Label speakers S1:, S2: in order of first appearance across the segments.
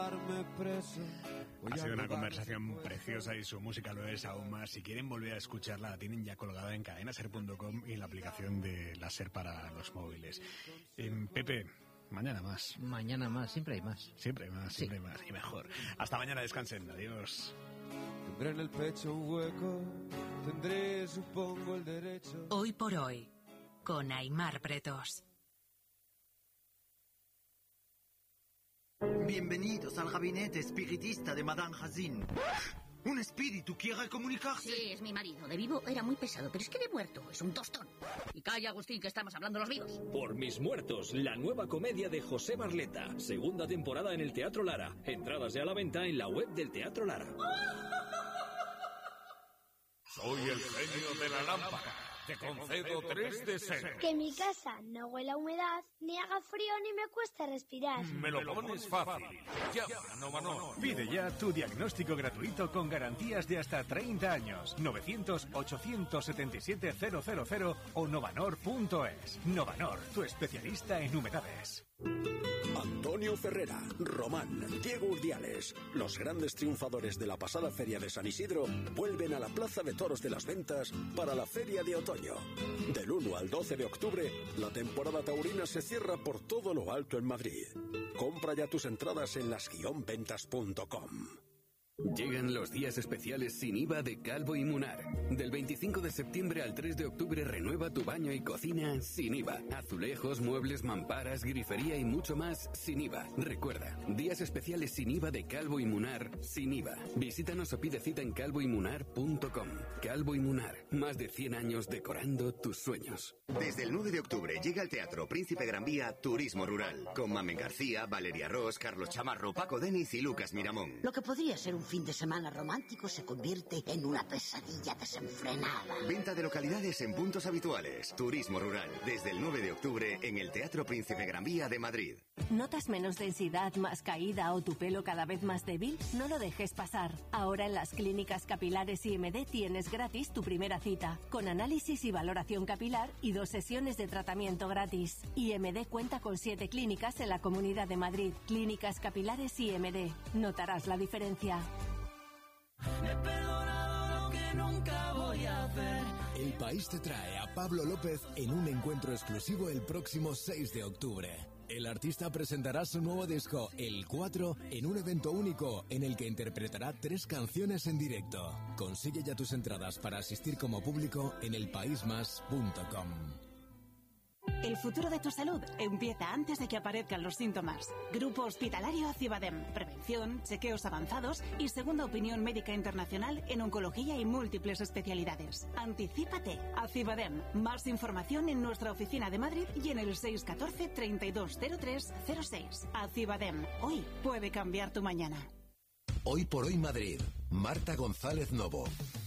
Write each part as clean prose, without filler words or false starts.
S1: llevarme preso.
S2: Ha sido una conversación preciosa y su música lo es aún más. Si quieren volver a escucharla, la tienen ya colgada en cadenaser.com y en la aplicación de la SER para los móviles. Pepe, mañana más.
S3: Mañana más, siempre hay más.
S2: Siempre hay más, siempre hay más y mejor. Hasta mañana, descansen, adiós.
S1: Tendré en el pecho un hueco, tendré, supongo, el derecho.
S4: Hoy por hoy, con Aimar Pretos.
S5: Bienvenidos al gabinete espiritista de Madame Hazin. ¿Un espíritu quiere comunicarse?
S6: Sí, es mi marido. De vivo era muy pesado, pero es que de muerto es un tostón. Y calla, Agustín, que estamos hablando los vivos.
S7: Por mis muertos, la nueva comedia de José Barleta. Segunda temporada en el Teatro Lara. Entradas ya a la venta en la web del Teatro Lara.
S8: Soy el genio de la lámpara. Te concedo 3 deseos.
S9: Que mi casa no huela a humedad, ni haga frío, ni me cueste respirar.
S8: Me lo pones fácil. Llama a Novanor.
S2: Pide ya tu diagnóstico gratuito con garantías de hasta 30 años. 900-877-000 o novanor.es. Novanor, tu especialista en humedades.
S10: Antonio Ferrera, Román, Diego Urdiales, los grandes triunfadores de la pasada Feria de San Isidro, vuelven a la Plaza de Toros de las Ventas para la Feria de Otoño. Del 1 al 12 de octubre, la temporada taurina se cierra por todo lo alto en Madrid. Compra ya tus entradas en las-ventas.com.
S11: Llegan los días especiales sin IVA de Calvo y Munar. Del 25 de septiembre al 3 de octubre renueva tu baño y cocina sin IVA. Azulejos, muebles, mamparas, grifería y mucho más sin IVA. Recuerda, días especiales sin IVA de Calvo y Munar sin IVA. Visítanos o pide cita en calvoymunar.com. Calvo y Munar, más de 100 años decorando tus sueños.
S12: Desde el 9 de octubre llega al Teatro Príncipe Gran Vía Turismo Rural, con Mamen García, Valeria Ross, Carlos Chamarro, Paco Deniz y Lucas Miramón.
S13: Lo que podría ser un fin de semana romántico se convierte en una pesadilla desenfrenada.
S12: Venta de localidades en puntos habituales. Turismo Rural, desde el 9 de octubre en el Teatro Príncipe Gran Vía de Madrid.
S14: ¿Notas menos densidad, más caída o tu pelo cada vez más débil? No lo dejes pasar. Ahora en las clínicas capilares IMD tienes gratis tu primera cita, con análisis y valoración capilar y 2 sesiones de tratamiento gratis. IMD cuenta con 7 clínicas en la Comunidad de Madrid. Clínicas capilares IMD. Notarás la diferencia.
S15: He perdonado lo que nunca voy a hacer.
S16: El País te trae a Pablo López en un encuentro exclusivo el próximo 6 de octubre. El artista presentará su nuevo disco, El 4, en un evento único en el que interpretará 3 canciones en directo. Consigue ya tus entradas para asistir como público en elpaismas.com.
S17: El futuro de tu salud empieza antes de que aparezcan los síntomas. Grupo Hospitalario Acibadem. Prevención, chequeos avanzados y segunda opinión médica internacional en oncología y múltiples especialidades. Anticípate. Acibadem. Más información en nuestra oficina de Madrid y en el 614 320306. Acibadem. Hoy puede cambiar tu mañana.
S16: Hoy por hoy Madrid. Marta González Novo.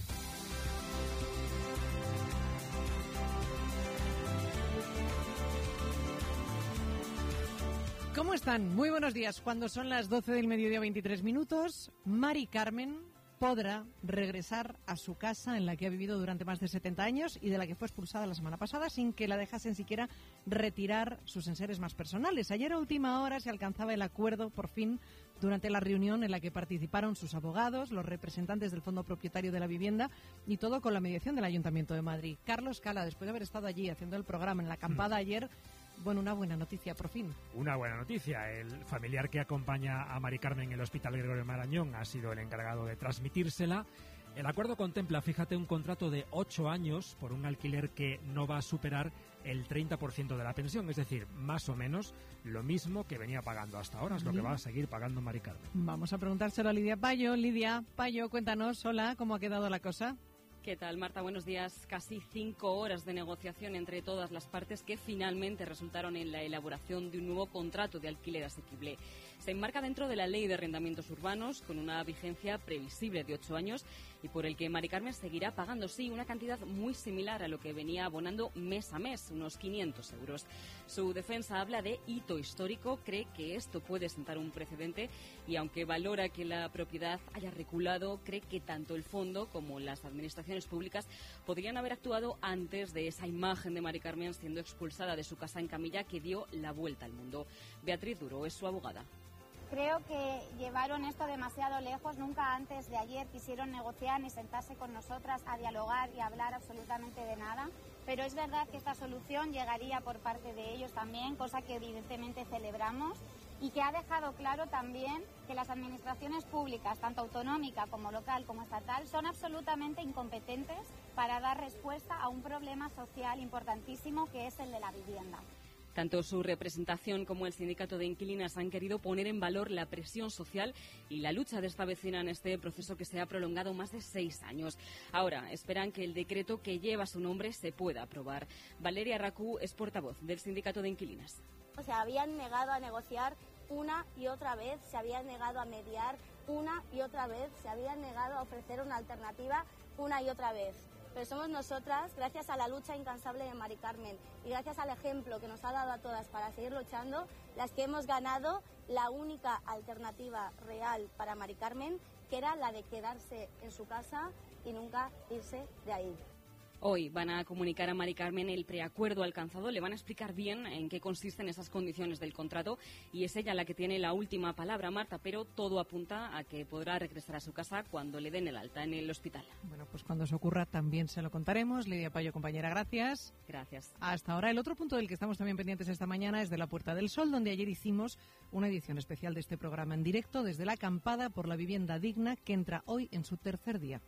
S18: ¿Cómo están? Muy buenos días. Cuando son las 12 del mediodía 23 minutos, Mari Carmen podrá regresar a su casa en la que ha vivido durante más de 70 años y de la que fue expulsada la semana pasada sin que la dejasen siquiera retirar sus enseres más personales. Ayer a última hora se alcanzaba el acuerdo, por fin, durante la reunión en la que participaron sus abogados, los representantes del Fondo Propietario de la Vivienda y todo con la mediación del Ayuntamiento de Madrid. Carlos Cala, después de haber estado allí haciendo el programa en la acampada ayer, bueno, una buena noticia, por fin.
S19: Una buena noticia. El familiar que acompaña a Mari Carmen en el Hospital Gregorio Marañón ha sido el encargado de transmitírsela. El acuerdo contempla, fíjate, un contrato de 8 años por un alquiler que no va a superar el 30% de la pensión, es decir, más o menos lo mismo que venía pagando hasta ahora, es lo que va a seguir pagando Mari Carmen.
S18: Vamos a preguntárselo a Lidia Payo. Lidia Payo, cuéntanos, hola, ¿cómo ha quedado la cosa?
S20: ¿Qué tal, Marta? Buenos días. Casi 5 horas de negociación entre todas las partes que finalmente resultaron en la elaboración de un nuevo contrato de alquiler asequible. Se enmarca dentro de la Ley de Arrendamientos Urbanos, con una vigencia previsible de 8 años y por el que Mari Carmen seguirá pagando, sí, una cantidad muy similar a lo que venía abonando mes a mes, unos 500 euros. Su defensa habla de hito histórico, cree que esto puede sentar un precedente y aunque valora que la propiedad haya reculado, cree que tanto el fondo como las administraciones públicas podrían haber actuado antes de esa imagen de Mari Carmen siendo expulsada de su casa en camilla que dio la vuelta al mundo. Beatriz Duro es su abogada.
S21: Creo que llevar
S3: llevaron esto demasiado lejos. Nunca antes de ayer quisieron negociar ni sentarse con nosotras a dialogar y hablar absolutamente de nada. Pero es verdad que esta solución llegaría por parte de ellos también, cosa que evidentemente celebramos, y que ha dejado claro también que las administraciones públicas, tanto autonómica como local como estatal, son absolutamente incompetentes para dar respuesta a un problema social importantísimo que es el de la vivienda.
S20: Tanto su representación como el sindicato de inquilinas han querido poner en valor la presión social y la lucha de esta vecina en este proceso que se ha prolongado más de 6 años. Ahora esperan que el decreto que lleva su nombre se pueda aprobar. Valeria Racú es portavoz del sindicato de inquilinas.
S21: Se habían negado a negociar una y otra vez, se habían negado a mediar una y otra vez, se habían negado a ofrecer una alternativa una y otra vez. Pero somos nosotras, gracias a la lucha incansable de Mari Carmen y gracias al ejemplo que nos ha dado a todas para seguir luchando, las que hemos ganado la única alternativa real para Mari Carmen, que era la de quedarse en su casa y nunca irse de ahí.
S20: Hoy van a comunicar a Mari Carmen el preacuerdo alcanzado, le van a explicar bien en qué consisten esas condiciones del contrato y es ella la que tiene la última palabra, Marta, pero todo apunta a que podrá regresar a su casa cuando le den el alta en el hospital.
S18: Bueno, pues cuando eso ocurra también se lo contaremos. Lidia Payo, compañera, gracias.
S20: Gracias.
S18: Hasta ahora, el otro punto del que estamos también pendientes esta mañana es de la Puerta del Sol, donde ayer hicimos una edición especial de este programa en directo desde la acampada por la vivienda digna que entra hoy en su tercer día.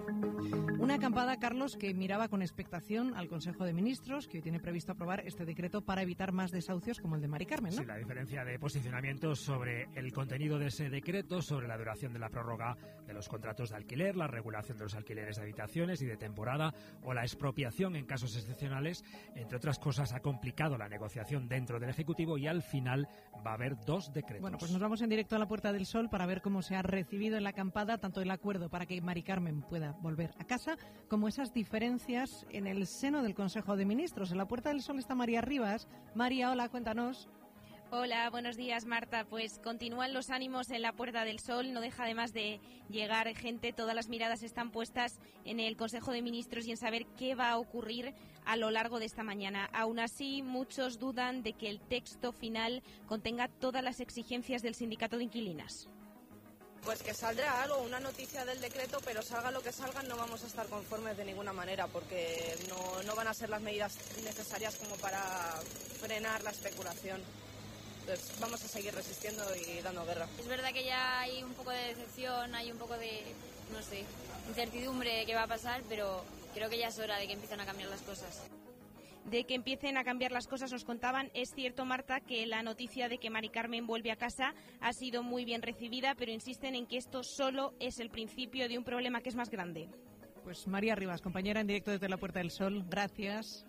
S18: Una acampada, Carlos, que miraba con expectación al Consejo de Ministros, que hoy tiene previsto aprobar este decreto para evitar más desahucios como el de Mari Carmen, ¿no?
S19: Sí, la diferencia de posicionamiento sobre el contenido de ese decreto, sobre la duración de la prórroga de los contratos de alquiler, la regulación de los alquileres de habitaciones y de temporada o la expropiación en casos excepcionales, entre otras cosas, ha complicado la negociación dentro del Ejecutivo y al final va a haber 2 decretos.
S18: Bueno, pues nos vamos en directo a la Puerta del Sol para ver cómo se ha recibido en la acampada tanto el acuerdo para que Mari Carmen pueda volver a casa, como esas diferencias en el seno del Consejo de Ministros. En la Puerta del Sol está María Rivas. María, hola, cuéntanos.
S22: Hola, buenos días, Marta. Pues continúan los ánimos en la Puerta del Sol, no deja además de llegar gente, todas las miradas están puestas en el Consejo de Ministros y en saber qué va a ocurrir a lo largo de esta mañana. Aún así, muchos dudan de que el texto final contenga todas las exigencias del sindicato de inquilinas.
S23: Pues que saldrá algo, una noticia del decreto, pero salga lo que salga no vamos a estar conformes de ninguna manera porque no van a ser las medidas necesarias como para frenar la especulación. Entonces vamos a seguir resistiendo y dando guerra.
S24: Es verdad que ya hay un poco de decepción, hay un poco de, no sé, incertidumbre de qué va a pasar, pero creo que ya es hora de que empiecen a cambiar las cosas.
S22: De que empiecen a cambiar las cosas nos contaban. Es cierto, Marta, que la noticia de que Mari Carmen vuelve a casa ha sido muy bien recibida, pero insisten en que esto solo es el principio de un problema que es más grande.
S18: Pues María Rivas, compañera en directo desde la Puerta del Sol, gracias.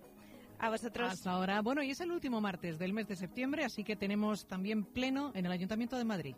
S22: A vosotros.
S18: Hasta ahora. Bueno, y es el último martes del mes de septiembre, así que tenemos también pleno en el Ayuntamiento de Madrid.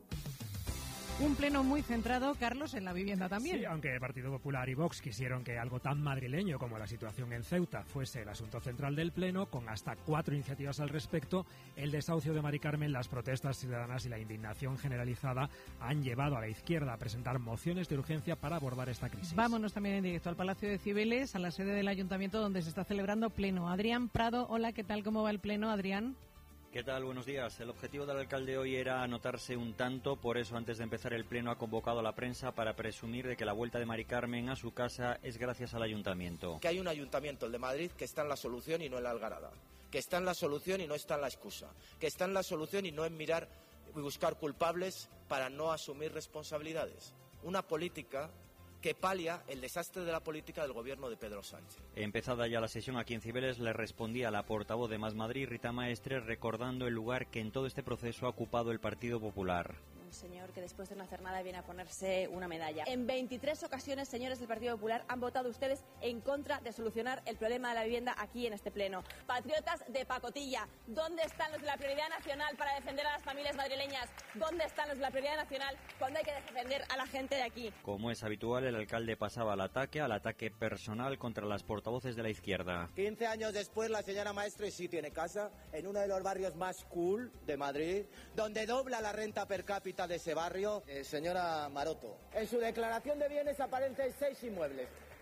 S18: Un pleno muy centrado, Carlos, en la vivienda también.
S19: Sí, aunque el Partido Popular y Vox quisieron que algo tan madrileño como la situación en Ceuta fuese el asunto central del pleno, con hasta 4 iniciativas al respecto, el desahucio de Mari Carmen, las protestas ciudadanas y la indignación generalizada han llevado a la izquierda a presentar mociones de urgencia para abordar esta crisis.
S18: Vámonos también en directo al Palacio de Cibeles, a la sede del Ayuntamiento donde se está celebrando pleno. Adrián Prado, hola, ¿qué tal? ¿Cómo va el pleno, Adrián?
S25: ¿Qué tal? Buenos días. El objetivo del alcalde hoy era anotarse un tanto, por eso antes de empezar el pleno ha convocado a la prensa para presumir de que la vuelta de Mari Carmen a su casa es gracias al ayuntamiento.
S26: Que hay un ayuntamiento, el de Madrid, que está en la solución y no en la algarada. Que está en la solución y no está en la excusa. Que está en la solución y no en mirar y buscar culpables para no asumir responsabilidades. Una política que palia el desastre de la política del gobierno de Pedro Sánchez.
S25: Empezada ya la sesión aquí en Cibeles, le respondía la portavoz de Más Madrid, Rita Maestre, recordando el lugar que en todo este proceso ha ocupado el Partido Popular.
S27: Un señor que después de no hacer nada viene a ponerse una medalla. En 23 ocasiones, señores del Partido Popular, han votado ustedes en contra de solucionar el problema de la vivienda aquí en este pleno. Patriotas de pacotilla, ¿dónde están los de la prioridad nacional para defender a las familias madrileñas? ¿Dónde están los de la prioridad nacional cuando hay que defender a la gente de aquí?
S25: Como es habitual, el alcalde pasaba al ataque personal contra las portavoces de la izquierda.
S26: 15 años después, la señora Maestre sí tiene casa en uno de los barrios más cool de Madrid, donde dobla la renta per cápita de ese barrio. Señora Maroto, en su declaración de bienes aparecen 6 inmuebles.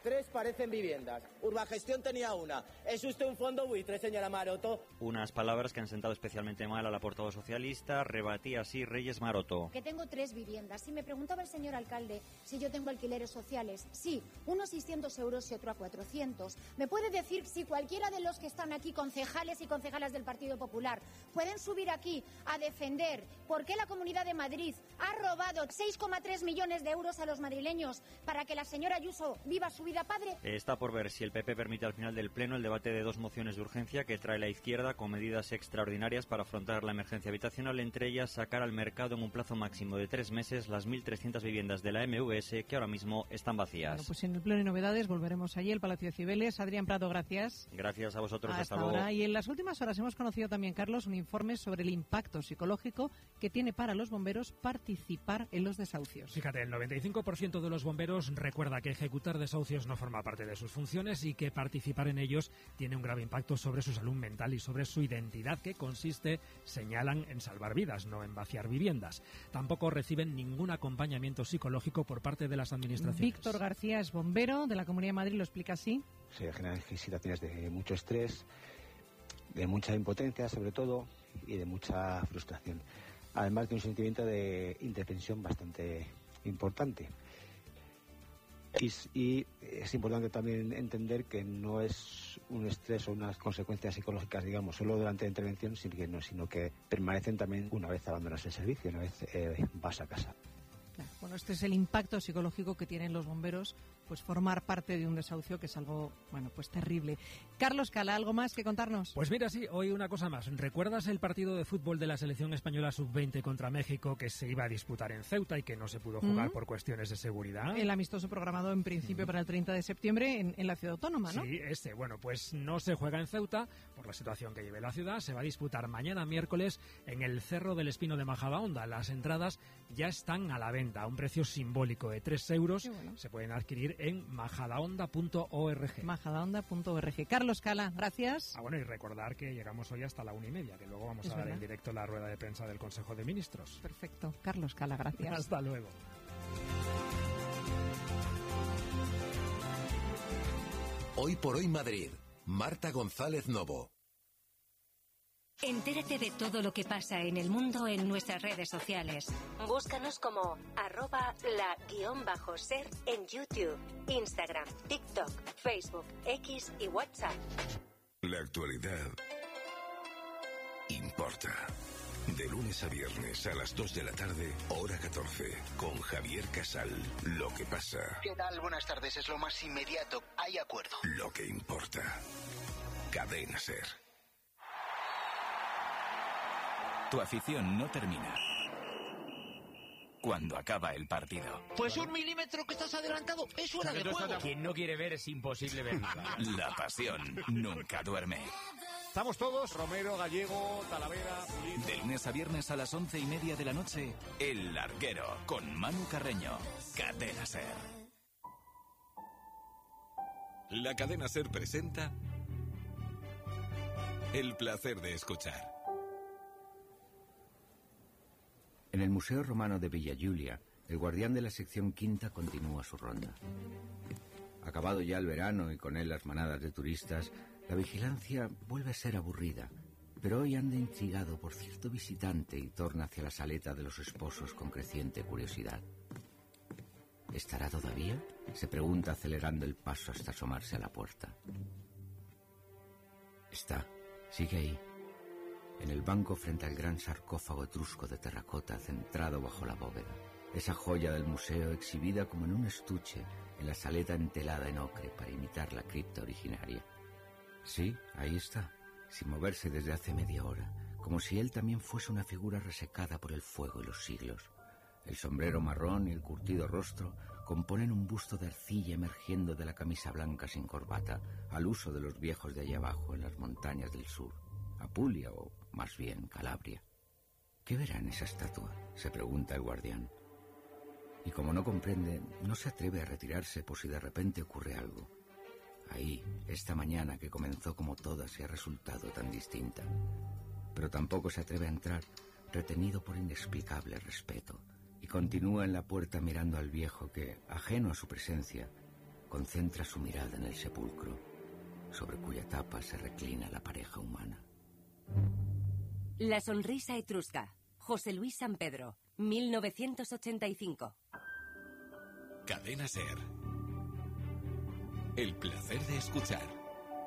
S26: 3 parecen viviendas. Urbagestión tenía una. ¿Es usted un fondo buitre, señora Maroto?
S25: Unas palabras que han sentado especialmente mal a la portavoz socialista. Rebatía así Reyes Maroto.
S1: Que tengo 3 viviendas. Si me preguntaba el señor alcalde si yo tengo alquileres sociales, sí, uno 600 euros y otro a 400. ¿Me puede decir si cualquiera de los que están aquí, concejales y concejalas del Partido Popular, pueden subir aquí a defender por qué la Comunidad de Madrid ha robado 6,3 millones de euros a los madrileños para que la señora Ayuso viva su vida padre?
S25: Está por ver si el PP permite al final del Pleno el debate de 2 mociones de urgencia que trae la izquierda con medidas extraordinarias para afrontar la emergencia habitacional, entre ellas sacar al mercado en un plazo máximo de 3 meses las 1.300 viviendas de la MVS que ahora mismo están vacías.
S18: Bueno, pues en el Pleno de Novedades volveremos allí, el Palacio de Cibeles. Adrián Prado, gracias.
S25: Gracias a vosotros,
S18: hasta luego. Ahora. Y en las últimas horas hemos conocido también, Carlos, un informe sobre el impacto psicológico que tiene para los bomberos participar en los desahucios.
S19: Fíjate, el 95% de los bomberos recuerda que ejecutar desahucios no forma parte de sus funciones y que participar en ellos tiene un grave impacto sobre su salud mental y sobre su identidad, que consiste, señalan, en salvar vidas, no en vaciar viviendas. Tampoco reciben ningún acompañamiento psicológico por parte de las administraciones.
S18: Víctor García es bombero de la Comunidad de Madrid, lo explica así.
S4: Se generan situaciones de mucho estrés, de mucha impotencia sobre todo y de mucha frustración. Además de un sentimiento de indefensión bastante importante. Y es importante también entender que no es un estrés o unas consecuencias psicológicas, digamos, solo durante la intervención, sino que permanecen también una vez abandonas el servicio, una vez vas a casa.
S18: Claro. Bueno, este es el impacto psicológico que tienen los bomberos, pues formar parte de un desahucio, que es algo, bueno, pues terrible. Carlos Cala, ¿algo más que contarnos?
S19: Pues mira, sí, hoy una cosa más. ¿Recuerdas el partido de fútbol de la selección española sub-20 contra México que se iba a disputar en Ceuta y que no se pudo jugar por cuestiones de seguridad?
S18: El amistoso programado en principio para el 30 de septiembre en la ciudad autónoma, ¿no?
S19: Sí, bueno, pues no se juega en Ceuta por la situación que lleve la ciudad. Se va a disputar mañana miércoles en el Cerro del Espino de Majadahonda. Las entradas ya están a la venta a un precio simbólico de 3 euros. Bueno. Se pueden adquirir en majadahonda.org.
S18: Majadahonda.org. Carlos Cala, gracias.
S19: Bueno, y recordar que llegamos hoy hasta la 1:30, que luego vamos a dar en directo la rueda de prensa del Consejo de Ministros.
S18: Perfecto. Carlos Cala, gracias.
S19: Hasta luego.
S5: Hoy por hoy Madrid. Marta González Novo.
S6: Entérate de todo lo que pasa en el mundo en nuestras redes sociales. Búscanos como @la_ser en YouTube, Instagram, TikTok, Facebook, X y WhatsApp.
S5: La actualidad importa. De lunes a viernes a las 2 de la tarde, hora 14, con Javier Casal. Lo que pasa.
S7: ¿Qué tal? Buenas tardes. Es lo más inmediato. Hay acuerdo.
S5: Lo que importa. Cadena Ser.
S8: Tu afición no termina cuando acaba el partido.
S7: Pues 1 milímetro que estás adelantado es fuera de juego.
S8: Quien no quiere ver es imposible ver nada. La pasión nunca duerme.
S2: Estamos todos, Romero, Gallego, Talavera, Pulido.
S8: De lunes a viernes a las 11:30 de la noche, El Larguero, con Manu Carreño. Cadena Ser.
S5: La Cadena Ser presenta El placer de escuchar.
S9: En el Museo Romano de Villa Giulia, el guardián de la sección quinta continúa su ronda. Acabado ya el verano y con él las manadas de turistas, la vigilancia vuelve a ser aburrida, pero hoy anda intrigado por cierto visitante y torna hacia la saleta de los esposos con creciente curiosidad. ¿Estará todavía?, se pregunta acelerando el paso hasta asomarse a la puerta. Está, sigue ahí, en el banco frente al gran sarcófago etrusco de terracota centrado bajo la bóveda. Esa joya del museo exhibida como en un estuche en la saleta entelada en ocre para imitar la cripta originaria. Sí, ahí está, sin moverse desde hace media hora, como si él también fuese una figura resecada por el fuego y los siglos. El sombrero marrón y el curtido rostro componen un busto de arcilla emergiendo de la camisa blanca sin corbata, al uso de los viejos de allá abajo en las montañas del sur, Apulia o más bien Calabria. ¿Qué verá en esa estatua?, se pregunta el guardián. Y como no comprende, no se atreve a retirarse por si de repente ocurre algo. Ahí, esta mañana que comenzó como todas y ha resultado tan distinta. Pero tampoco se atreve a entrar, retenido por inexplicable respeto, y continúa en la puerta mirando al viejo que, ajeno a su presencia, Concentra su mirada en el sepulcro, sobre cuya tapa se reclina la pareja humana.
S6: La sonrisa etrusca. José Luis San Pedro, 1985.
S5: Cadena SER. El placer de escuchar.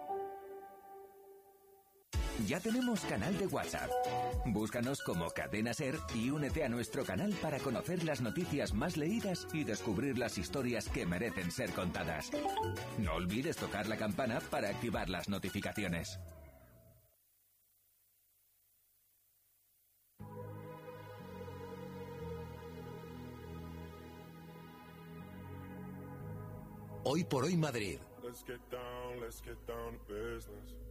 S10: Ya tenemos canal de WhatsApp. Búscanos como Cadena SER y únete a nuestro canal para conocer las noticias más leídas y descubrir las historias que merecen ser contadas. No olvides tocar la campana para activar las notificaciones.
S5: Hoy por hoy Madrid.
S11: Let's get down to business.